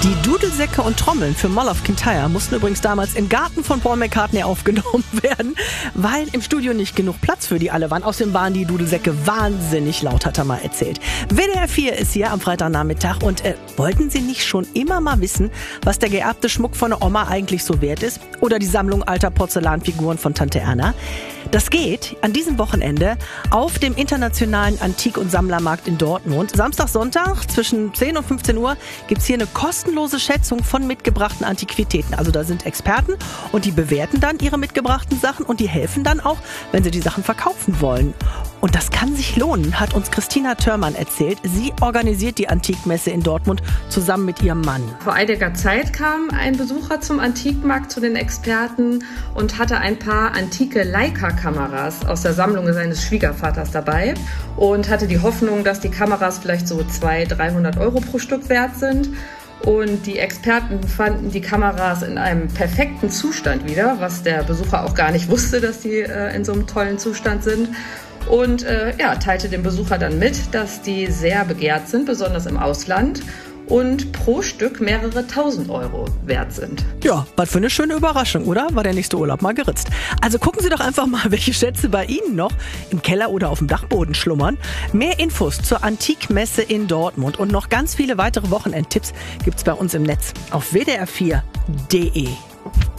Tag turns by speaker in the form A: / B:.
A: Die Dudelsäcke und Trommeln für Mall of Kintyre mussten übrigens damals im Garten von Paul McCartney aufgenommen werden, weil im Studio nicht genug Platz für die alle waren. Außerdem waren die Dudelsäcke wahnsinnig laut, hat er mal erzählt. WDR 4 ist hier am Freitagnachmittag und wollten Sie nicht schon immer mal wissen, was der geerbte Schmuck von der Oma eigentlich so wert ist? Oder die Sammlung alter Porzellanfiguren von Tante Erna? Das geht an diesem Wochenende auf dem Internationalen Antik- und Sammlermarkt in Dortmund. Samstag, Sonntag zwischen 10 und 15 Uhr gibt's hier eine kostenlose Schätzung von mitgebrachten Antiquitäten. Also da sind Experten und die bewerten dann ihre mitgebrachten Sachen und die helfen dann auch, wenn sie die Sachen verkaufen wollen. Und das kann sich lohnen, hat uns Christina Thörmann erzählt. Sie organisiert die Antikmesse in Dortmund zusammen mit ihrem Mann.
B: Vor einiger Zeit kam ein Besucher zum Antikmarkt zu den Experten und hatte ein paar antike Leica-Kameras aus der Sammlung seines Schwiegervaters dabei und hatte die Hoffnung, dass die Kameras vielleicht so 200-300 Euro pro Stück wert sind. Und die Experten fanden die Kameras in einem perfekten Zustand wieder, was der Besucher auch gar nicht wusste, dass die in so einem tollen Zustand sind. Und teilte dem Besucher dann mit, dass die sehr begehrt sind, besonders im Ausland, und pro Stück mehrere tausend Euro wert sind.
A: Ja, was für eine schöne Überraschung, oder? War der nächste Urlaub mal geritzt. Also gucken Sie doch einfach mal, welche Schätze bei Ihnen noch im Keller oder auf dem Dachboden schlummern. Mehr Infos zur Antikmesse in Dortmund und noch ganz viele weitere Wochenendtipps gibt's bei uns im Netz auf wdr4.de.